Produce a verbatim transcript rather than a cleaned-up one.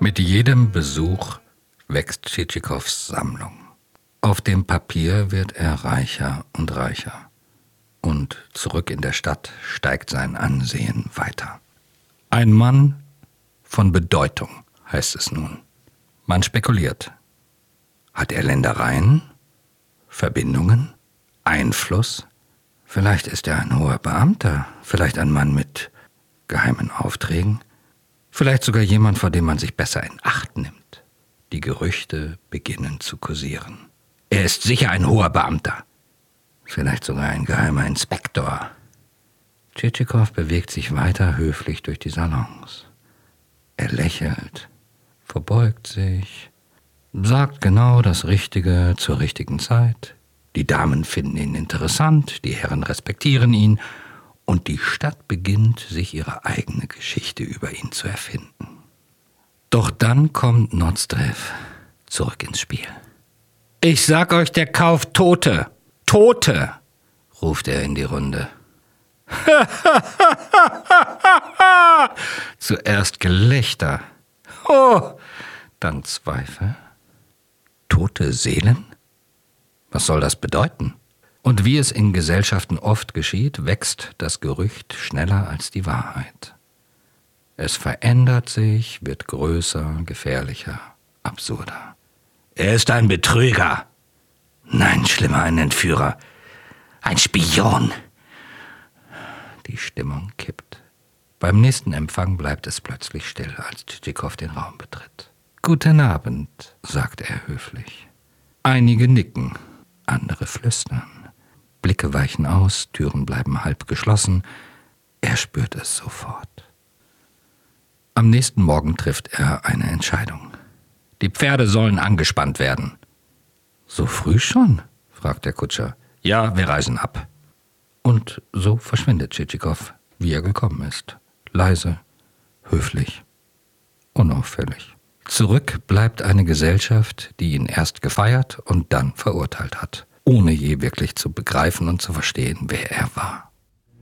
Mit jedem Besuch wächst Tschitschikows Sammlung. Auf dem Papier wird er reicher und reicher. Und zurück in der Stadt steigt sein Ansehen weiter. Ein Mann von Bedeutung, heißt es nun. Man spekuliert. Hat er Ländereien? Verbindungen? Einfluss? Vielleicht ist er ein hoher Beamter, vielleicht ein Mann mit geheimen Aufträgen, vielleicht sogar jemand, vor dem man sich besser in Acht nimmt. Die Gerüchte beginnen zu kursieren. Er ist sicher ein hoher Beamter, vielleicht sogar ein geheimer Inspektor. Tschitschikow bewegt sich weiter höflich durch die Salons. Er lächelt, verbeugt sich, sagt genau das Richtige zur richtigen Zeit. Die Damen finden ihn interessant, die Herren respektieren ihn und die Stadt beginnt, sich ihre eigene Geschichte über ihn zu erfinden. Doch dann kommt Nozdrev zurück ins Spiel. »Ich sag euch, der kauft Tote! Tote!« ruft er in die Runde. Zuerst Gelächter. Oh, dann Zweifel. Tote Seelen? Was soll das bedeuten? Und wie es in Gesellschaften oft geschieht, wächst das Gerücht schneller als die Wahrheit. Es verändert sich, wird größer, gefährlicher, absurder. Er ist ein Betrüger. Nein, schlimmer, ein Entführer. Ein Spion. Die Stimmung kippt. Beim nächsten Empfang bleibt es plötzlich still, als Tschitschikow den Raum betritt. »Guten Abend«, sagt er höflich. Einige nicken, andere flüstern. Blicke weichen aus, Türen bleiben halb geschlossen. Er spürt es sofort. Am nächsten Morgen trifft er eine Entscheidung. Die Pferde sollen angespannt werden. »So früh schon?« fragt der Kutscher. »Ja, wir reisen ab.« Und so verschwindet Tschitschikow, wie er gekommen ist. Leise, höflich, unauffällig. Zurück bleibt eine Gesellschaft, die ihn erst gefeiert und dann verurteilt hat, ohne je wirklich zu begreifen und zu verstehen, wer er war.